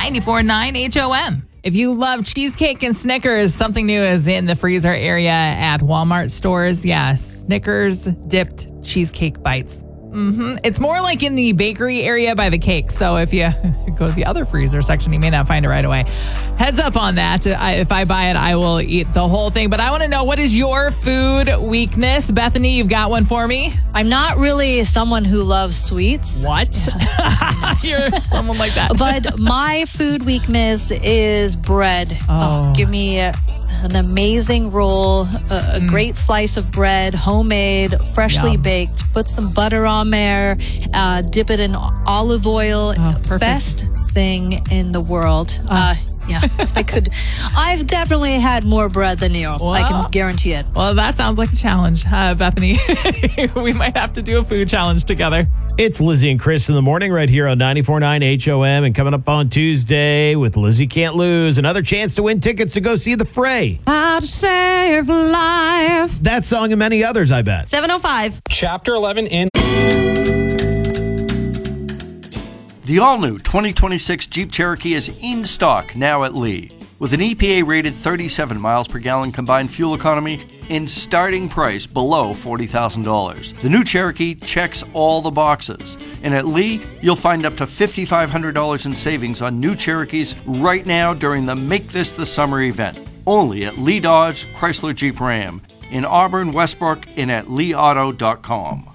94.9 HOM. If you love cheesecake and Snickers, something new is in the freezer area at Walmart stores. Yeah, Snickers dipped cheesecake bites. It's more like in the bakery area by the cake. So if you go to the other freezer section, you may not find it right away. Heads up on that. If I buy it, I will eat the whole thing. But I want to know, what is your food weakness? Bethany, you've got one for me? I'm not really someone who loves sweets. What? You're someone like that. But my food weakness is bread. Give me an amazing roll, a great slice of bread, homemade, freshly baked. Put some butter on there, dip it in olive oil. Best thing in the world. Yeah, if I could. I've definitely had more bread than you. I can guarantee it. Well, that sounds like a challenge, Bethany. We might have to do a food challenge together. It's Lizzie and Chris in the morning right here on 94.9 HOM. And coming up on Tuesday with Lizzie Can't Lose, another chance to win tickets to go see The Fray. How to save life. That song and many others, I bet. 7:05. Chapter 11 in... The all-new 2026 Jeep Cherokee is in stock now at Lee. With an EPA-rated 37 miles per gallon combined fuel economy and starting price below $40,000. The new Cherokee checks all the boxes. And at Lee, you'll find up to $5,500 in savings on new Cherokees right now during the Make This the Summer event. Only at Lee Dodge Chrysler Jeep Ram in Auburn, Westbrook, and at leeauto.com.